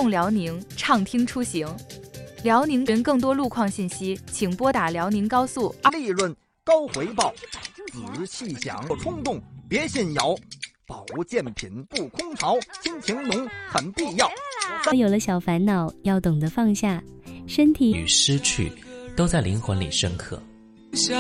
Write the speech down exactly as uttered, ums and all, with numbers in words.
动辽宁，畅听出行。辽宁人更多路况信息，请拨打辽宁高速。 利润高回报，仔细想，不冲动，别信谣。保健品不空巢，亲情浓很必要。 有了小烦恼，要懂得放下，身体与失去都在灵魂里深刻。